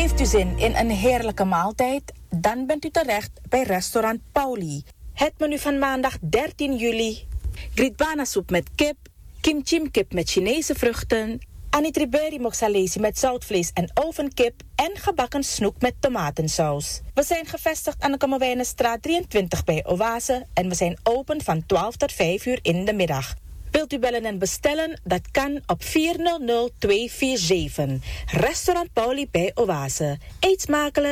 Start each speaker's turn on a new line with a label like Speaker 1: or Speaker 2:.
Speaker 1: Heeft u zin in een heerlijke maaltijd? Dan bent u terecht bij restaurant Pauli. Het menu van maandag 13 juli. Grietbana-soep met kip, kimchim-kip met Chinese vruchten, anitriberi moxalesi met zoutvlees en ovenkip en gebakken snoek met tomatensaus. We zijn gevestigd aan de Kommerwijnenstraat 23 bij Oase en we zijn open van 12 tot 5 uur in de middag. Wilt u bellen en bestellen? Dat kan op 400-247. Restaurant Pauli bij Oase. Eet smakelijk.